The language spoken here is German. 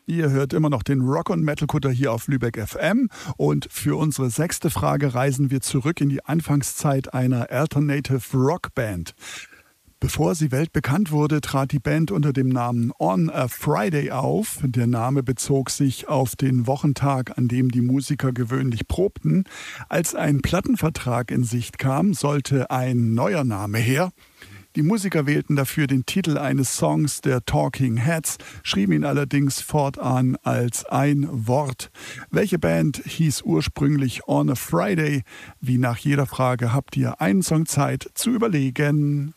Ihr hört immer noch den Rock- und Metal-Kutter hier auf Lübeck FM. Und für unsere 6. Frage reisen wir zurück in die Anfangszeit einer Alternative Rock Band. Bevor sie weltbekannt wurde, trat die Band unter dem Namen On a Friday auf. Der Name bezog sich auf den Wochentag, an dem die Musiker gewöhnlich probten. Als ein Plattenvertrag in Sicht kam, sollte ein neuer Name her. Die Musiker wählten dafür den Titel eines Songs der Talking Heads, schrieben ihn allerdings fortan als ein Wort. Welche Band hieß ursprünglich On a Friday? Wie nach jeder Frage habt ihr einen Song Zeit zu überlegen.